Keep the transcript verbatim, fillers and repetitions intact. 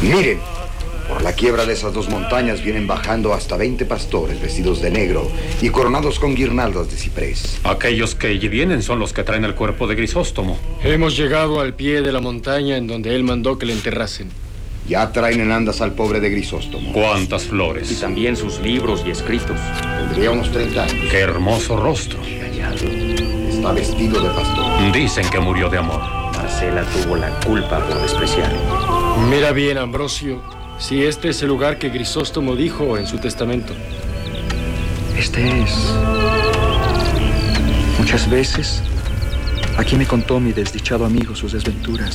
Miren, por la quiebra de esas dos montañas vienen bajando hasta veinte pastores vestidos de negro y coronados con guirnaldas de ciprés. Aquellos que allí vienen son los que traen el cuerpo de Grisóstomo. Hemos llegado al pie de la montaña en donde él mandó que le enterrasen. Ya traen en andas al pobre de Grisóstomo. ¡Cuántas flores! Y también sus libros y escritos. Tendría unos treinta años. ¡Qué hermoso rostro! Está vestido de pastor. Dicen que murió de amor. Marcela tuvo la culpa por despreciarle. Mira bien, Ambrosio, si este es el lugar que Grisóstomo dijo en su testamento. Este es. Muchas veces, aquí me contó mi desdichado amigo sus desventuras.